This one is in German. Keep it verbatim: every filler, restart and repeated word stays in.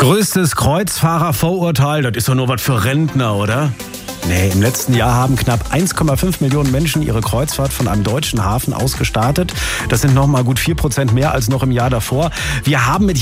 Größtes Kreuzfahrervorurteil, das ist doch nur was für Rentner, oder? Nee, im letzten Jahr haben knapp eins Komma fünf Millionen Menschen ihre Kreuzfahrt von einem deutschen Hafen aus gestartet. Das sind noch mal gut vier Prozent mehr als noch im Jahr davor. Wir haben mit